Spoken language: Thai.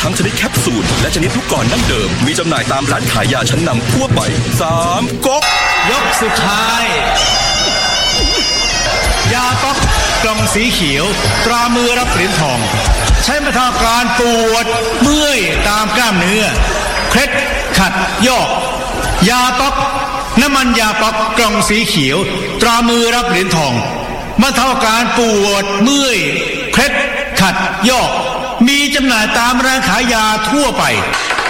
ทั้งชนิดแคปซูลและชนิดลูกกลอนดั้งเดิมมีจำหน่ายตามร้านขายยาชั้นนำทั่วไป3ก๊กยกสุดท้ายยาต๊อกกล่องสีเขียวตรามือรับเหรียญทองใช้บรรเทาอาการปวดเมื่อยตามกล้ามเนื้อเคล็ดขัดยอกยาต๊อกน้ำมันยาป๊อกกล่องสีเขียวตรามือรับเหรียญทองบรรเทาอาการปวดเมื่อยเคล็ดขัดยอกมีจำหน่ายตามร้านขายยาทั่วไป